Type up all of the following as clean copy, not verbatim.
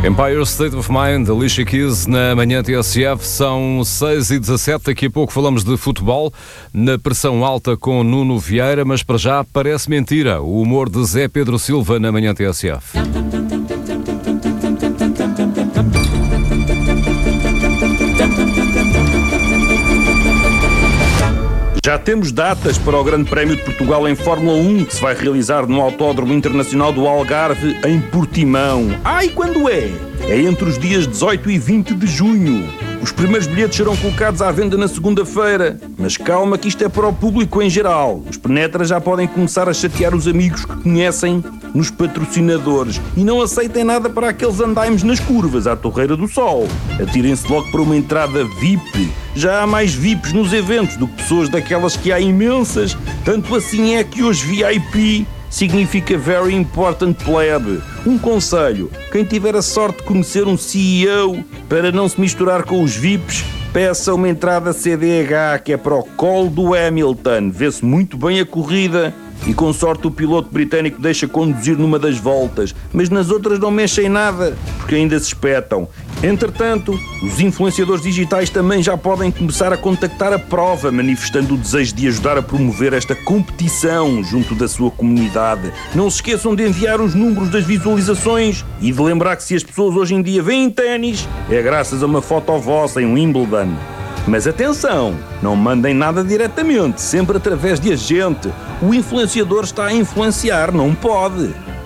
Empire State of Mind, Alicia Keys na manhã TSF, são 6h17, daqui a pouco falamos de futebol, na pressão alta com Nuno Vieira, mas para já parece mentira, o humor de Zé Pedro Silva na manhã TSF. Já temos datas para o Grande Prémio de Portugal em Fórmula 1, que se vai realizar no Autódromo Internacional do Algarve, em Portimão. E quando é? É entre os dias 18 e 20 de junho. Os primeiros bilhetes serão colocados à venda na segunda-feira. Mas calma que isto é para o público em geral. Os penetras já podem começar a chatear os amigos que conhecem nos patrocinadores. E não aceitem nada para aqueles andaimes nas curvas, à Torreira do Sol. Atirem-se logo para uma entrada VIP. Já há mais VIPs nos eventos do que pessoas daquelas que há imensas. Tanto assim é que hoje VIP significa Very Important Pleb. Um conselho: quem tiver a sorte de conhecer um CEO, para não se misturar com os VIPs, peça uma entrada CDH, que é para o colo do Hamilton. Vê-se muito bem a corrida e com sorte o piloto britânico deixa conduzir numa das voltas, mas nas outras não mexem nada, porque ainda se espetam. Entretanto, os influenciadores digitais também já podem começar a contactar a prova, manifestando o desejo de ajudar a promover esta competição junto da sua comunidade. Não se esqueçam de enviar os números das visualizações e de lembrar que se as pessoas hoje em dia veem ténis, é graças a uma foto vossa em Wimbledon. Mas atenção, não mandem nada diretamente, sempre através de agente. O influenciador está a influenciar, não pode.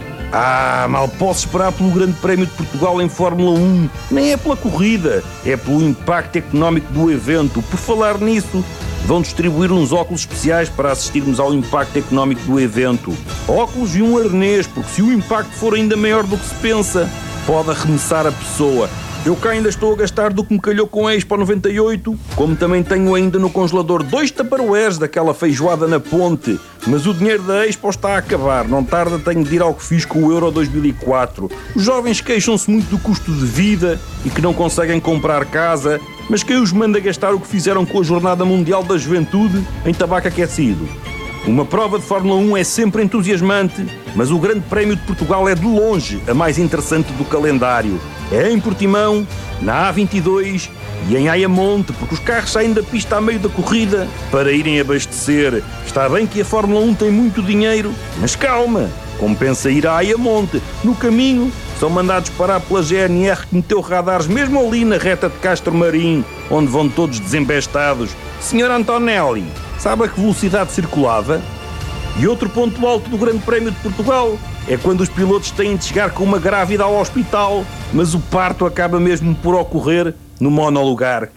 Mal posso esperar pelo Grande Prémio de Portugal em Fórmula 1. Nem é pela corrida, é pelo impacto económico do evento. Por falar nisso, vão distribuir uns óculos especiais para assistirmos ao impacto económico do evento. Óculos e um arnês, porque se o impacto for ainda maior do que se pensa, pode arremessar a pessoa. Eu cá ainda estou a gastar do que me calhou com a Expo 98, como também tenho ainda no congelador 2 tupperwares daquela feijoada na ponte. Mas o dinheiro da Expo está a acabar, não tarda tenho de ir ao que fiz com o Euro 2004. Os jovens queixam-se muito do custo de vida e que não conseguem comprar casa, mas quem os manda gastar o que fizeram com a Jornada Mundial da Juventude em tabaco aquecido? Uma prova de Fórmula 1 é sempre entusiasmante, mas o Grande Prémio de Portugal é de longe a mais interessante do calendário. É em Portimão, na A22 e em Ayamonte, porque os carros saem da pista a meio da corrida para irem abastecer. Está bem que a Fórmula 1 tem muito dinheiro, mas calma, compensa ir a Ayamonte. No caminho, são mandados parar pela GNR que meteu radares mesmo ali na reta de Castro Marim, onde vão todos desembestados. Senhor Antonelli, sabe a que velocidade circulava? E outro ponto alto do Grande Prémio de Portugal é quando os pilotos têm de chegar com uma grávida ao hospital, mas o parto acaba mesmo por ocorrer no monolugar.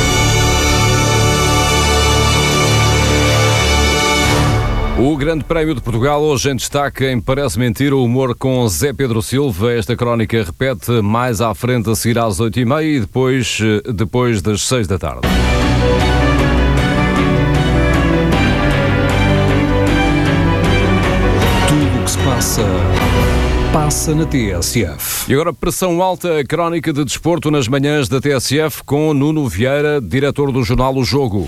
O Grande Prémio de Portugal hoje em destaque em Parece Mentira, o humor com Zé Pedro Silva. Esta crónica repete mais à frente, a seguir às 8h30 e depois das 6 da tarde. Tudo o que se passa na TSF. E agora pressão alta, a crónica de desporto nas manhãs da TSF com Nuno Vieira, diretor do jornal O Jogo.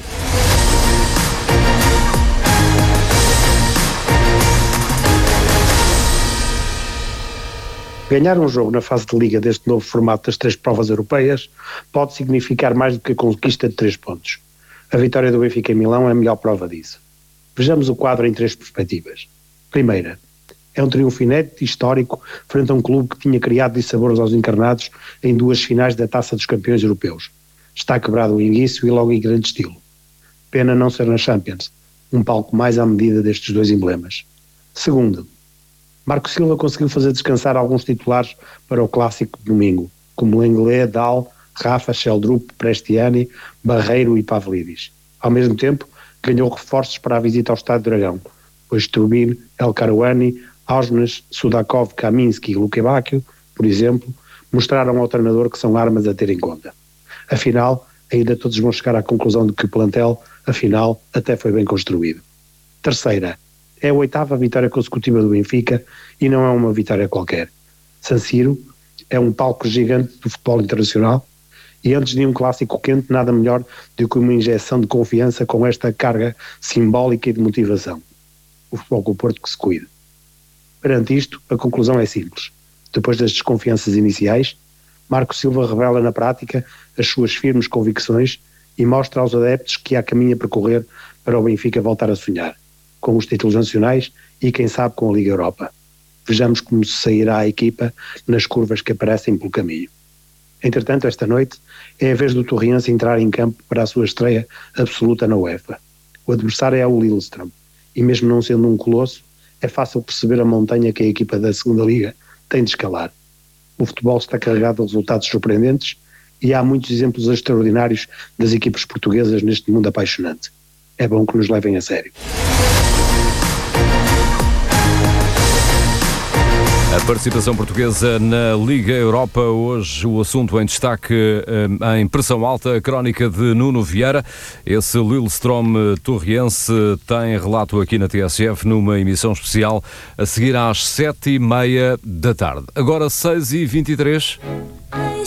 Ganhar um jogo na fase de liga deste novo formato das 3 provas europeias pode significar mais do que a conquista de 3 pontos. A vitória do Benfica em Milão é a melhor prova disso. Vejamos o quadro em 3 perspectivas. Primeira, é um triunfo inédito e histórico frente a um clube que tinha criado dissabores aos encarnados em 2 finais da Taça dos Campeões Europeus. Está quebrado o início e logo em grande estilo. Pena não ser na Champions, um palco mais à medida destes 2 emblemas. Segundo, Marco Silva conseguiu fazer descansar alguns titulares para o clássico de domingo, como Lenglet, Dal, Rafa, Sheldrup, Prestiani, Barreiro e Pavlidis. Ao mesmo tempo, ganhou reforços para a visita ao Estádio Dragão, pois Turbin, El Karouani, Ausnes, Sudakov, Kaminski e Lukebakio, por exemplo, mostraram ao treinador que são armas a ter em conta. Afinal, ainda todos vão chegar à conclusão de que o plantel, afinal, até foi bem construído. Terceira, é a 8ª vitória consecutiva do Benfica e não é uma vitória qualquer. San Siro é um palco gigante do futebol internacional e antes de um clássico quente, nada melhor do que uma injeção de confiança com esta carga simbólica e de motivação. O Futebol Clube do Porto que se cuida. Perante isto, a conclusão é simples. Depois das desconfianças iniciais, Marco Silva revela na prática as suas firmes convicções e mostra aos adeptos que há caminho a percorrer para o Benfica voltar a sonhar, com os títulos nacionais e quem sabe com a Liga Europa. Vejamos como se sairá a equipa nas curvas que aparecem pelo caminho. Entretanto, esta noite é a vez do Torriense entrar em campo para a sua estreia absoluta na UEFA. O adversário é o Lillestrøm e mesmo não sendo um colosso, é fácil perceber a montanha que a equipa da segunda Liga tem de escalar. O futebol está carregado de resultados surpreendentes e há muitos exemplos extraordinários das equipas portuguesas neste mundo apaixonante. É bom que nos levem a sério. A participação portuguesa na Liga Europa, hoje o assunto em destaque em pressão alta, a crónica de Nuno Vieira. Esse Lillestrøm Torriense tem relato aqui na TSF numa emissão especial a seguir às 7h30 da tarde. Agora 6h23.